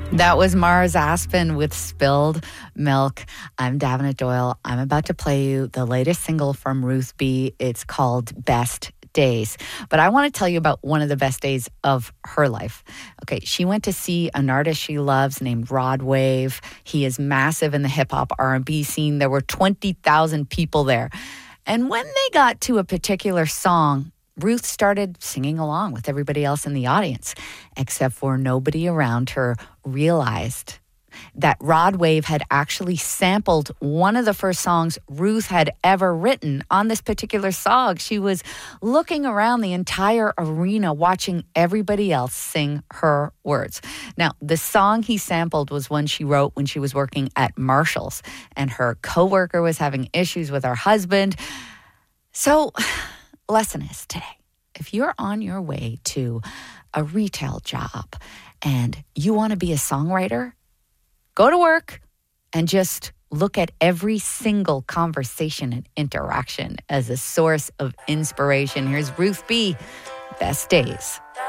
That was Mars Aspen with Spilled Milk. I'm Davenant Doyle. I'm about to play you the latest single from Ruth B. It's called Best Days. But I want to tell you about one of the best days of her life. Okay, she went to see an artist she loves named Rod Wave. He is massive in the hip-hop R&B scene. There were 20,000 people there. And when they got to a particular song, Ruth started singing along with everybody else in the audience, except for nobody around her realized that Rod Wave had actually sampled one of the first songs Ruth had ever written on this particular song. She was looking around the entire arena, watching everybody else sing her words. Now, the song he sampled was one she wrote when she was working at Marshall's, and her coworker was having issues with her husband. So, lesson is today, if you're on your way to a retail job and you want to be a songwriter, go to work and just look at every single conversation and interaction as a source of inspiration. Here's Ruth B. Best Days.